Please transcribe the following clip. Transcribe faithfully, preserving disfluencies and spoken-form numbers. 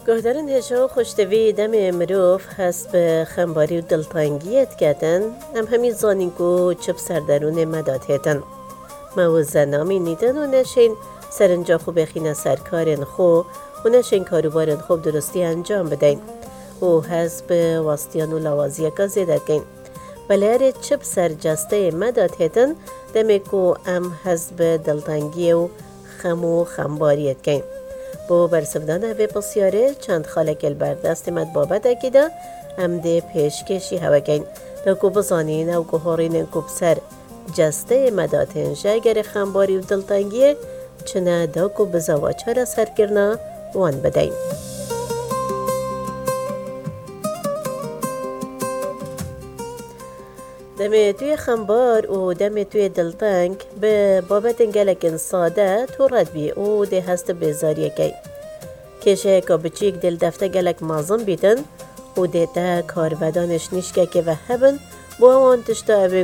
گهدارن هشو خوشتوی دم مروف هست به خنباری و دلتانگیت کتن هم همی زانین کو چپ سردرون مداد هیتن موزه نامی نیدن و نشین سرنجا خوب بخینه سرکارن خو و نشین کاروبارن خوب درستی انجام بدین و هست به واسطیان و لوازیه که زیده کن ولی هر چپ سرجسته مداد هیتن دمی کو ام هست به دلتانگی و خمو خنباریت کن با برسفدان اوی بسیاره چند خالک البردست مد بابت اکیده هم ده پیشکشی هوگین دا کو بزانین او که هارین کو بسر جسته مداتنجه اگر خنباری و دلتنگیه چنه دا کو بزاواچه را سر کرنا وان بدین. دمی توی خنبار و دمی توی دلتنگ به بابت انگلکن ساده تو رد بی او ده هست بیزاریه که کشه که بچیک دل دفته گلک مازم بیدن و ده تا کارودانش نیشکه که و هبن با آن تشتا